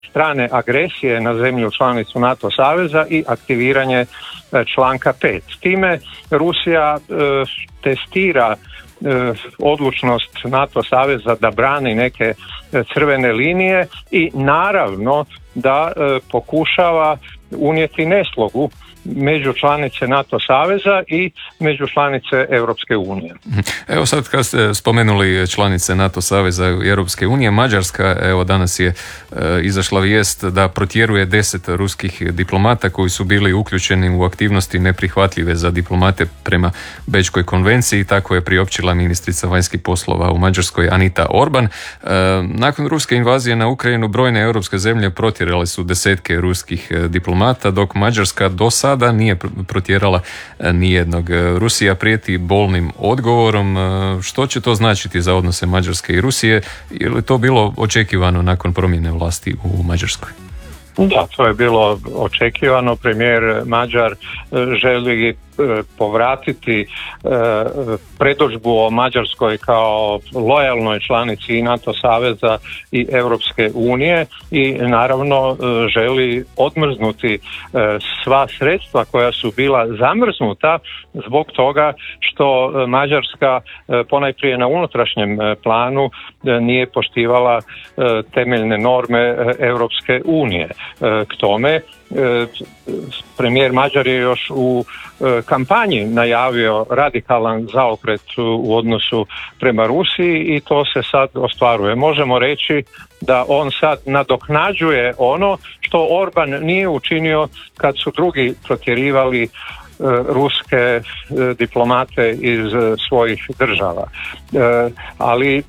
strane agresije na zemlju članicu NATO saveza i aktiviranje članka 5. Time Rusija testira odlučnost NATO saveza da brani neke crvene linije i naravno da pokušava unijeti neslogu među članice NATO saveza i među članice Europske unije. Evo sad kad ste spomenuli članice NATO saveza i Europske unije, Mađarska, evo danas je izašla vijest da protjeruje 10 ruskih diplomata koji su bili uključeni u aktivnosti neprihvatljive za diplomate prema Bečkoj konvenciji, tako je priopćila ministrica vanjskih poslova u Mađarskoj Anita Orban. Nakon ruske invazije na Ukrajinu brojne europske zemlje protjerale su desetke ruskih diplomata, dok Mađarska do sada nije protjerala nijednog. Rusija prijeti bolnim odgovorom. Što će to značiti za odnose Mađarske i Rusije? Je li to bilo očekivano nakon promjene vlasti u Mađarskoj? Da, to je bilo očekivano. Premijer Mađar želi povratiti predodžbu o Mađarskoj kao lojalnoj članici i NATO saveza i Europske unije i naravno želi odmrznuti sva sredstva koja su bila zamrznuta zbog toga što Mađarska ponajprije na unutrašnjem planu nije poštivala temeljne norme Europske unije. K tome premijer Mađar je još u kampanji najavio radikalan zaokret u odnosu prema Rusiji i to se sad ostvaruje. Možemo reći da on sad nadoknađuje ono što Orban nije učinio kad su drugi protjerivali ruske diplomate iz svojih država. Ali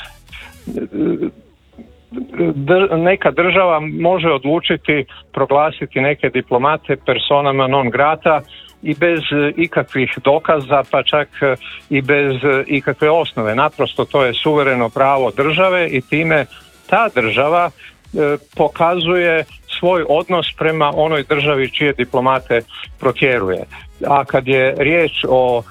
neka država može odlučiti proglasiti neke diplomate personama non grata i bez ikakvih dokaza, pa čak i bez ikakve osnove. Naprosto to je suvereno pravo države i time ta država pokazuje svoj odnos prema onoj državi čije diplomate protjeruje. A kad je riječ o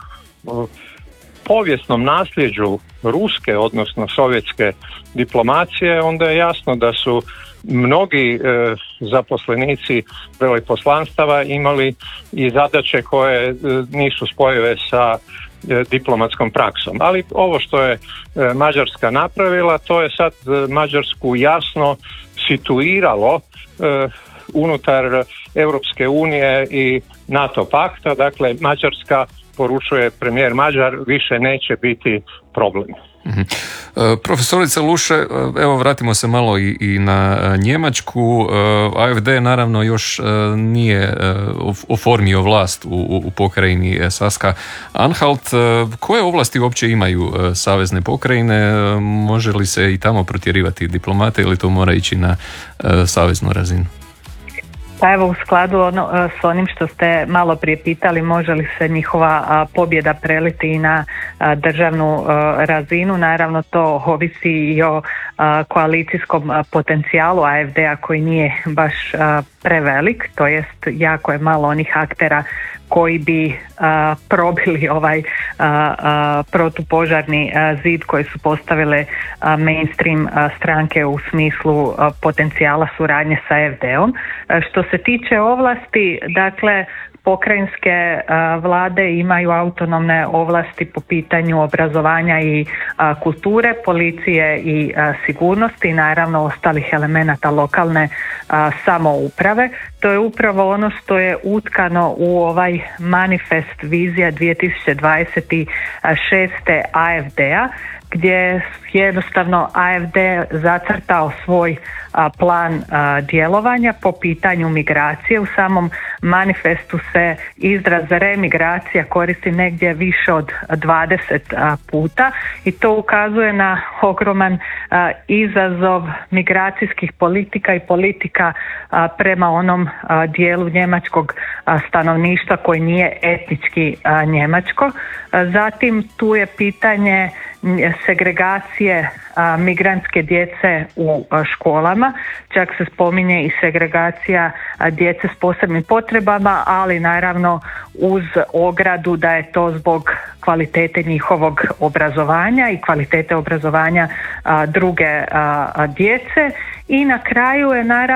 povijesnom nasljeđu ruske, odnosno sovjetske diplomacije, onda je jasno da su mnogi zaposlenici veleposlanstava imali i zadaće koje nisu spojive sa diplomatskom praksom. Ali ovo što je Mađarska napravila, to je sad Mađarsku jasno situiralo unutar Europske unije i NATO pakta. Dakle, Mađarska, poručuje premijer Mađar, više neće biti problem. Profesorica Luše, evo vratimo se malo i na Njemačku. AfD naravno još nije oformio vlast u pokrajini Saska-Anhalt. Koje ovlasti uopće imaju savezne pokrajine? Može li se i tamo protjerivati diplomate ili to mora ići na saveznu razinu? Pa evo, u skladu s onim što ste malo prije pitali, može li se njihova pobjeda preliti i na državnu razinu, naravno to ovisi i o koalicijskom potencijalu AfD-a koji nije baš prevelik, to jest jako je malo onih aktera koji bi probili ovaj protupožarni zid koji su postavile mainstream stranke u smislu potencijala suradnje sa AfD-om. Što se tiče ovlasti, dakle, pokrajinske vlade imaju autonomne ovlasti po pitanju obrazovanja i kulture, policije i sigurnosti i naravno ostalih elemenata lokalne samouprave. To je upravo ono što je utkano u ovaj manifest vizija 2026. AfD-a, gdje jednostavno AfD zacrtao svoj plan djelovanja po pitanju migracije. U samom manifestu se izraz remigracija koristi negdje više od 20 puta i to ukazuje na ogroman izazov migracijskih politika i politika prema onom dijelu njemačkog stanovništva koji nije etnički njemačko. Zatim tu je pitanje segregacije migrantske djece u školama, čak se spominje i segregacija djece s posebnim potrebama, ali naravno uz ogradu da je to zbog kvalitete njihovog obrazovanja i kvalitete obrazovanja druge djece. I na kraju je naravno